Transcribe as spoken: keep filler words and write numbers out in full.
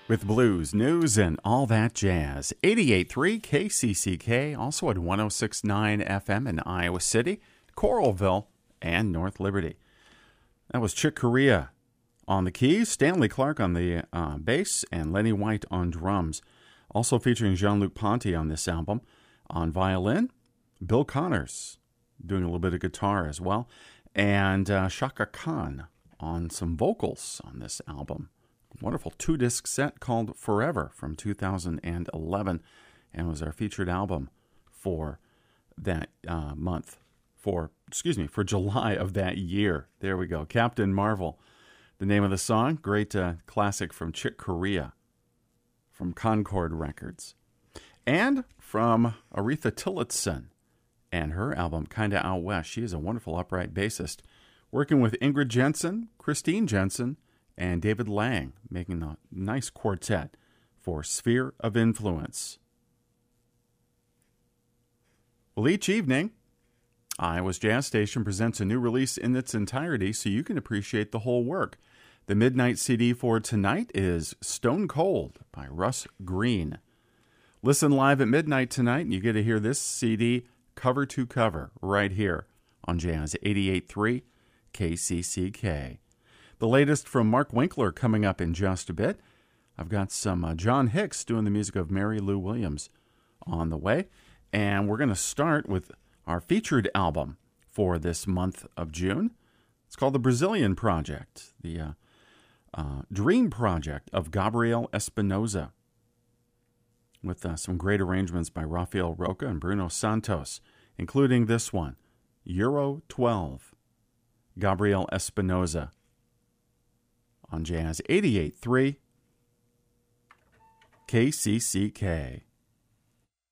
With blues, news, and all that jazz. eighty-eight point three K C C K, also at one oh six point nine F M in Iowa City, Coralville, and North Liberty. That was Chick Corea on the keys, Stanley Clark on the uh, bass, and Lenny White on drums. Also featuring Jean-Luc Ponty on this album. On violin, Bill Connors doing a little bit of guitar as well. And uh, Chaka Khan on some vocals on this album. Wonderful two-disc set called Forever from two thousand eleven, and was our featured album for that uh, month, for, excuse me, for July of that year. There we go. Captain Marvel, the name of the song. Great uh, classic from Chick Corea from Concord Records. And from Aretha Tillotson and her album, Kinda Out West. She is a wonderful upright bassist, working with Ingrid Jensen, Christine Jensen, and David Lang, making a nice quartet for Sphere of Influence. Well, each evening, Iowa's Jazz Station presents a new release in its entirety so you can appreciate the whole work. The midnight C D for tonight is Stone Cold by Russ Green. Listen live at midnight tonight, and you get to hear this C D cover to cover right here on Jazz eighty-eight point three K C C K. The latest from Mark Winkler coming up in just a bit. I've got some uh, John Hicks doing the music of Mary Lou Williams on the way. And we're going to start with our featured album for this month of June. It's called The Brazilian Project, the uh, uh, Dream Project of Gabriel Espinosa, with uh, some great arrangements by Rafael Roca and Bruno Santos, including this one, Euro twelve, Gabriel Espinosa, on Jazz eighty-eight point three K C C K.